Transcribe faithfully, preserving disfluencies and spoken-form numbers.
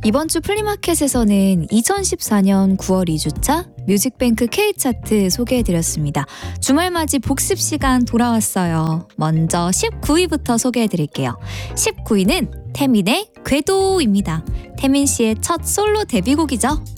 이번 주 플리마켓에서는 이천십사년 구월 이 주차 뮤직뱅크 K차트 소개해드렸습니다. 주말맞이 복습 시간 돌아왔어요. 먼저 십구 위부터 소개해드릴게요. 십구 위는 태민의 궤도입니다. 태민 씨의 첫 솔로 데뷔곡이죠.